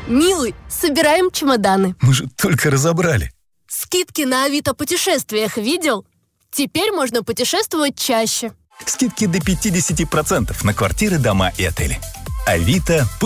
Милый, собираем чемоданы. Мы же только разобрали. Скидки на Авито путешествиях видел? Теперь можно путешествовать чаще. Скидки до 50% на квартиры, дома и отели. Авито.